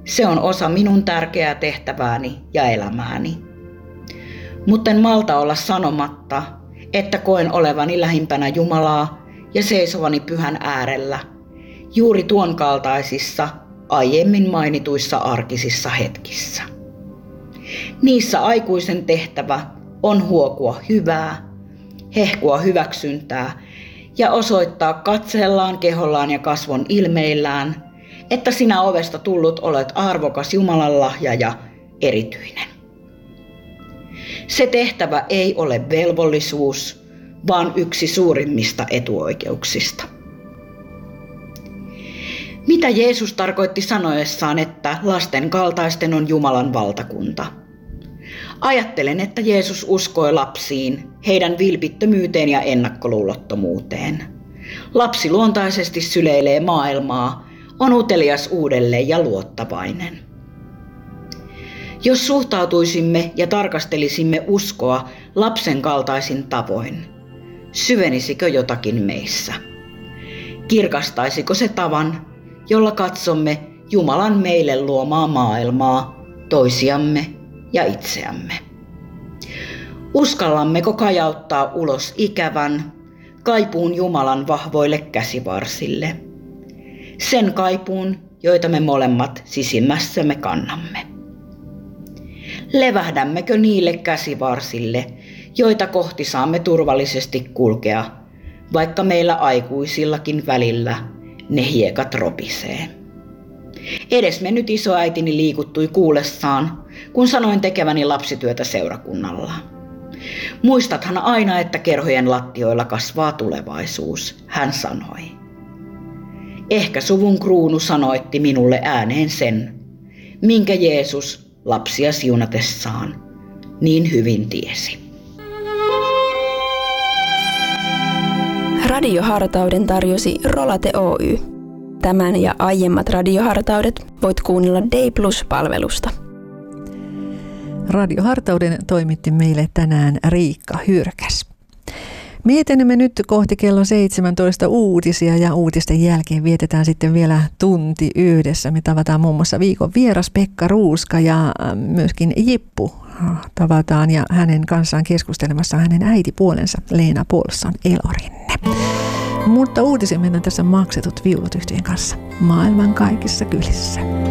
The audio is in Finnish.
Se on osa minun tärkeää tehtävääni ja elämääni. Mutta en malta olla sanomatta, että koen olevani lähimpänä Jumalaa ja seisovani pyhän äärellä, juuri tuon kaltaisissa aiemmin mainituissa arkisissa hetkissä. Niissä aikuisen tehtävä on huokua hyvää, hehkua hyväksyntää ja osoittaa katseellaan, kehollaan ja kasvon ilmeillään, että sinä ovesta tullut olet arvokas Jumalan lahja ja erityinen. Se tehtävä ei ole velvollisuus, vaan yksi suurimmista etuoikeuksista. Mitä Jeesus tarkoitti sanoessaan, että lasten kaltaisten on Jumalan valtakunta? Ajattelen, että Jeesus uskoi lapsiin, heidän vilpittömyyteen ja ennakkoluulottomuuteen. Lapsi luontaisesti syleilee maailmaa, on utelias uudelleen ja luottavainen. Jos suhtautuisimme ja tarkastelisimme uskoa lapsen kaltaisin tavoin, syvenisikö jotakin meissä? Kirkastaisiko se tavan, jolla katsomme Jumalan meille luomaa maailmaa, toisiamme ja itseämme? Uskallammeko kajauttaa ulos ikävän, kaipuun Jumalan vahvoille käsivarsille? Sen kaipuun, joita me molemmat sisimmässämme kannamme. Levähdämmekö niille käsivarsille, joita kohti saamme turvallisesti kulkea, vaikka meillä aikuisillakin välillä ne hiekat ropisee? Edesmennyt isoäitini liikuttui kuullessaan, kun sanoin tekeväni lapsityötä seurakunnalla. Muistathan aina, että kerhojen lattioilla kasvaa tulevaisuus, hän sanoi. Ehkä suvun kruunu sanoitti minulle ääneen sen, minkä Jeesus lapsia siunatessaan niin hyvin tiesi. Radiohartauden tarjosi Rolate Oy. Tämän ja aiemmat radiohartaudet voit kuunnella Day Plus-palvelusta. Radiohartauden toimitti meille tänään Riikka Hyrkäs. Me etenemme nyt kohti kello 17 uutisia ja uutisten jälkeen vietetään sitten vielä tunti yhdessä. Me tavataan muun muassa viikon vieras Pekka Ruuska ja myöskin Jippu tavataan ja hänen kanssaan keskustelemassa hänen äitipuolensa Leena Paulson Elorinne. Mutta uutisia mennään tässä Maksetut viulut -yhtyeen kanssa maailman kaikissa kylissä.